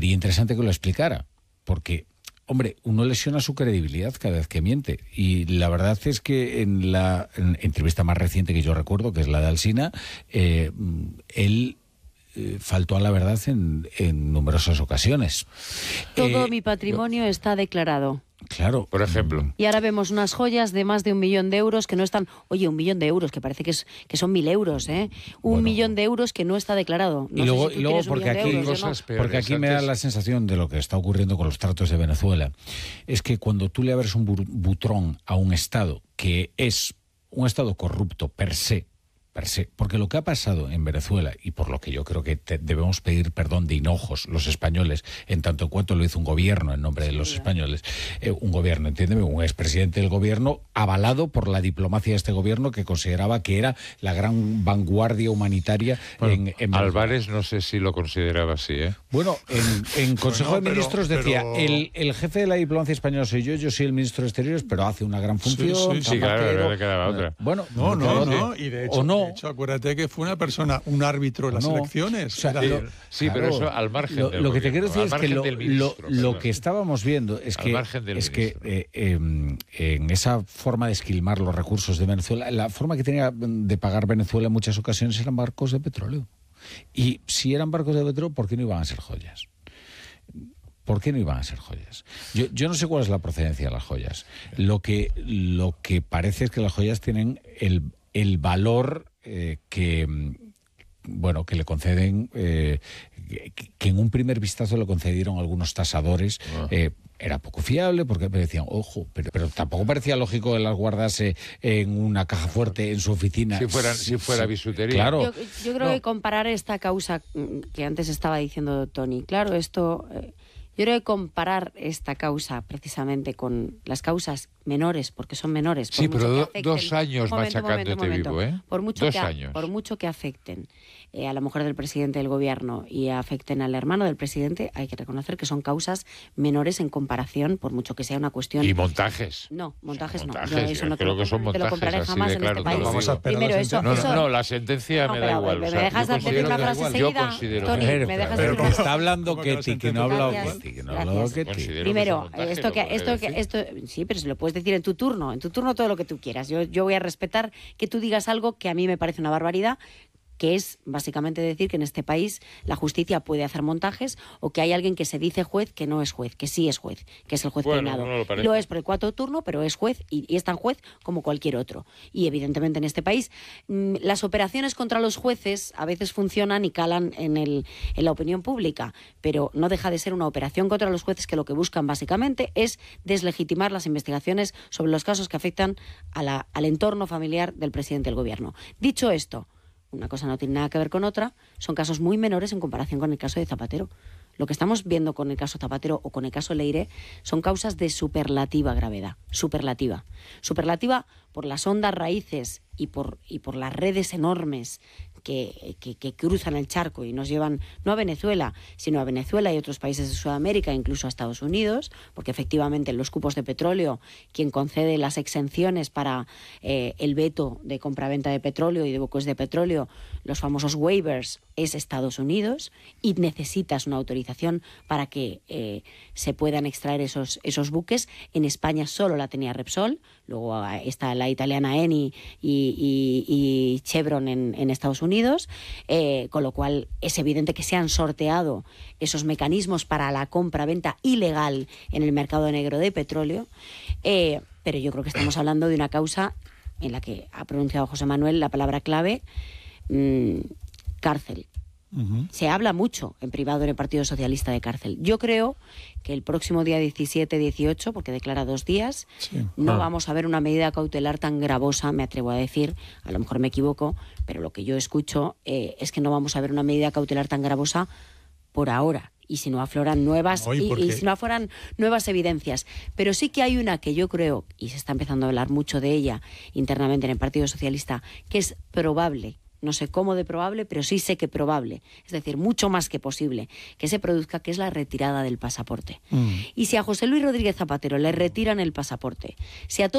sería interesante que lo explicara, porque, hombre, uno lesiona su credibilidad cada vez que miente. Y la verdad es que en la entrevista más reciente que yo recuerdo, que es la de Alsina, él faltó a la verdad en numerosas ocasiones. Todo mi patrimonio está declarado. Claro. Por ejemplo. Y ahora vemos unas joyas de más de 1 millón de euros que no están... Oye, 1 millón de euros, que parece que son 1.000 euros, ¿eh? Un millón de euros que no está declarado. No y luego, sé si tú quieres porque aquí, euros, porque aquí me da la sensación de lo que está ocurriendo con los tratos de Venezuela. Es que cuando tú le abres un butrón a un Estado que es un Estado corrupto per se, porque lo que ha pasado en Venezuela, y por lo que yo creo que debemos pedir perdón de hinojos los españoles, en tanto en cuanto lo hizo un gobierno en nombre de los españoles, un gobierno, entiéndeme, un expresidente del gobierno avalado por la diplomacia de este gobierno que consideraba que era la gran vanguardia humanitaria en Venezuela. Álvarez no sé si lo consideraba así, ¿eh? Bueno, en Consejo de Ministros decía, el jefe de la diplomacia española soy yo soy el ministro de Exteriores, pero hace una gran función. Sí, claro, no le quedaba otra. Bueno, no, y de hecho, o no. De hecho, acuérdate que fue un árbitro en las elecciones. O sea, sí, pero eso al margen lo que te quiero decir es que lo que estábamos viendo es que en esa forma de esquilmar los recursos de Venezuela, la forma que tenía de pagar Venezuela en muchas ocasiones eran barcos de petróleo. Y si eran barcos de petróleo, ¿por qué no iban a ser joyas? ¿Por qué no iban a ser joyas? Yo no sé cuál es la procedencia de las joyas. Lo que parece es que las joyas tienen el valor que le conceden, que en un primer vistazo le concedieron algunos tasadores. Era poco fiable porque me decían, ojo, pero tampoco parecía lógico que las guardase en una caja fuerte en su oficina. Si fuera bisutería. Claro. Yo creo que comparar esta causa que antes estaba diciendo Tony, claro, esto... Yo creo que comparar esta causa precisamente con las causas menores, porque son menores. Sí, pero 2 años machacándote vivo, ¿eh? Por mucho que afecten a la mujer del presidente del gobierno y afecten al hermano del presidente, hay que reconocer que son causas menores en comparación, por mucho que sea una cuestión... ¿Y montajes? No, montajes no. Yo eso no creo que son montajes, te lo compraré jamás en este país. Vamos a Primero, eso... No, la sentencia me da igual. ¿Me dejas decir una frase seguida? Tony, ¿me dejas decir una frase? Está hablando Ketty, que no ha hablado Ketty. Primero, sí, pero se lo puedes decir en tu turno todo lo que tú quieras. Yo voy a respetar que tú digas algo que a mí me parece una barbaridad, que es básicamente decir que en este país la justicia puede hacer montajes, o que hay alguien que se dice juez que no es juez, que sí es juez, que es el juez penado. Lo es por el 4 turno, pero es juez y es tan juez como cualquier otro. Y evidentemente en este país las operaciones contra los jueces a veces funcionan y calan en la opinión pública, pero no deja de ser una operación contra los jueces que lo que buscan básicamente es deslegitimar las investigaciones sobre los casos que afectan al entorno familiar del presidente del gobierno. Dicho esto, una cosa no tiene nada que ver con otra, son casos muy menores en comparación con el caso de Zapatero. Lo que estamos viendo con el caso Zapatero o con el caso Leire son causas de superlativa gravedad, superlativa por las hondas raíces y por las redes enormes que cruzan el charco y nos llevan no a Venezuela, sino a Venezuela y otros países de Sudamérica, incluso a Estados Unidos, porque efectivamente los cupos de petróleo, quien concede las exenciones para el veto de compraventa de petróleo y de buques de petróleo, los famosos waivers, es Estados Unidos, y necesitas una autorización para que se puedan extraer esos buques. En España solo la tenía Repsol, luego está la italiana Eni y Chevron en Estados Unidos, con lo cual es evidente que se han sorteado esos mecanismos para la compra-venta ilegal en el mercado negro de petróleo, pero yo creo que estamos hablando de una causa en la que ha pronunciado José Manuel la palabra clave, cárcel. Se habla mucho en privado en el Partido Socialista de cárcel. Yo creo que el próximo día 17-18, porque declara 2 días, no vamos a ver una medida cautelar tan gravosa, me atrevo a decir, a lo mejor me equivoco, pero lo que yo escucho es que no vamos a ver una medida cautelar tan gravosa por ahora. Y si no afloran nuevas y si no afloran nuevas evidencias. Pero sí que hay una que yo creo, y se está empezando a hablar mucho de ella internamente en el Partido Socialista, que es probable. No sé cómo de probable, pero sí sé que probable, es decir, mucho más que posible, que se produzca, que es la retirada del pasaporte. Y si a José Luis Rodríguez Zapatero le retiran el pasaporte, si a